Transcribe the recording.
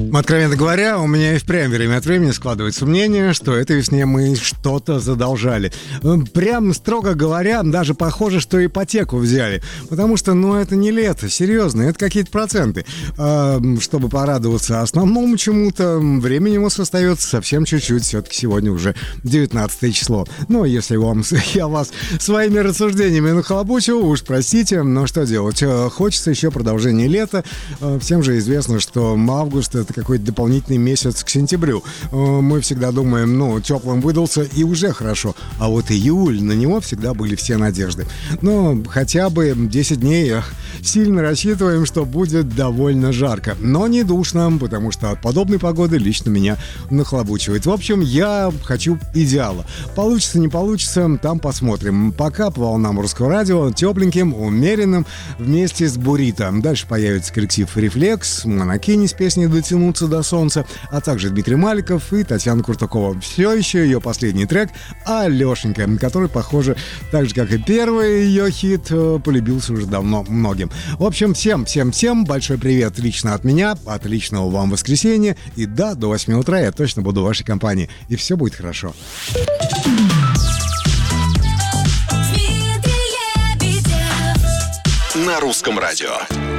Откровенно говоря, у меня и впрямь время от времени складывается мнение, что этой весне мы что-то задолжали. Прям, строго говоря, даже похоже, что ипотеку взяли. Потому что, это не лето, серьезно, это какие-то проценты. Чтобы порадоваться основному чему-то, времени у нас остается совсем чуть-чуть. Все-таки сегодня уже 19 число. Если я вас своими рассуждениями нахлобучил, уж простите, но что делать? Хочется еще продолжения лета. Всем же известно, что август — это какой-то дополнительный месяц к сентябрю. Мы всегда думаем, теплым выдался и уже хорошо. А вот июль, на него всегда были все надежды. Хотя бы 10 дней сильно рассчитываем, что будет довольно жарко. Но не душно, потому что от подобной погоды лично меня нахлобучивает. В общем, я хочу идеала. Получится, не получится, там посмотрим. Пока по волнам Русского радио, тепленьким, умеренным, вместе с буррито. Дальше появится коллектив «Рефлекс», «Монокини» с песней «Дотянуться до солнца», а также Дмитрий Маликов и Татьяна Куртакова. Все еще ее последний трек «Алешенька», который, похоже, так же, как и первый ее хит, полюбился уже давно многим. В общем, всем большой привет лично от меня, отличного вам воскресенья, и до 8 утра я точно буду в вашей компании, и все будет хорошо. На Русском радио.